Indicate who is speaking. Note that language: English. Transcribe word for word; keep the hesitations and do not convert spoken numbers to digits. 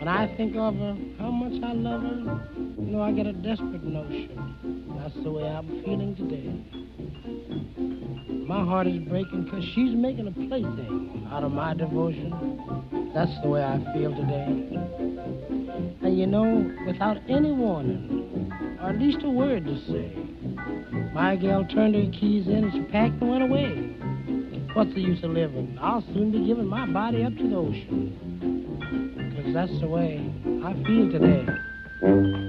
Speaker 1: When I think of her, how much I love her, you know, I get a desperate notion. That's the way I'm feeling today. My heart is breaking because she's making a plaything out of my devotion. That's the way I feel today. And you know, without any warning, or at least a word to say, my gal turned her keys in and she packed and went away. What's the use of living? I'll soon be giving my body up to the ocean. Because that's the way I feel today.